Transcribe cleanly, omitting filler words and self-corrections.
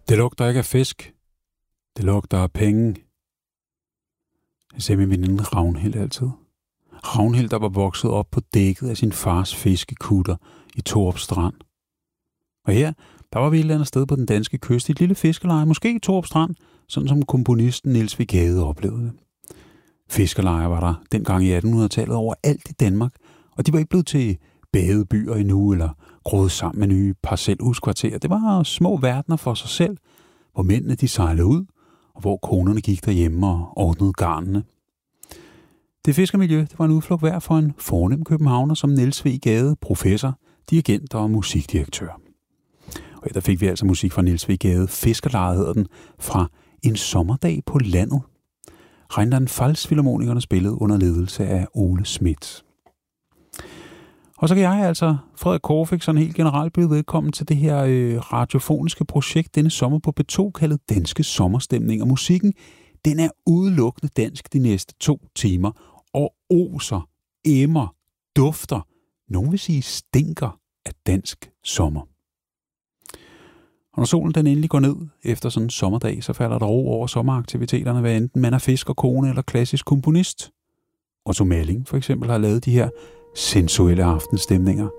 Det lugter ikke af fisk. Det lugter af penge. Det sagde min veninde Ragnhild altid. Ragnhild, der var vokset op på dækket af sin fars fiskekutter i Torup Strand. Og her, der var vi et eller andet sted på den danske kyst i et lille fiskeleje, måske i Torup Strand, sådan som komponisten Niels W. Gade oplevede det. Fiskerlejer var der dengang i 1800-tallet overalt i Danmark, og de var ikke blevet til badebyer endnu, eller groet sammen med nye parcelhuskvarterer. Det var små verdener for sig selv, hvor mændene de sejlede ud, og hvor konerne gik derhjemme og ordnede garnene. Det fiskermiljø, det var en udflugt værd for en fornem københavner som Niels W. Gade, professor, dirigent og musikdirektør. Og der fik vi altså musik fra Niels W. Gade. Fiskerlejet hedder den, fra En sommerdag på landet. Rheinland-Pfalz-filharmonikerne spillede under ledelse af Ole Schmidt. Og så kan jeg altså, Frederik Korfik, sådan helt generelt byde velkommen til det her radiofoniske projekt denne sommer på B2, kaldet Danske Sommerstemning. Og musikken, den er udelukkende dansk de næste 2 timer, og oser, emmer, dufter, nogen vil sige stinker af dansk sommer. Og når solen den endelig går ned efter sådan en sommerdag, så falder der ro over sommeraktiviteterne, hvad enten man er fisker, kone eller klassisk komponist. Otto Malling for eksempel har lavet de her sensuelle aftenstemninger.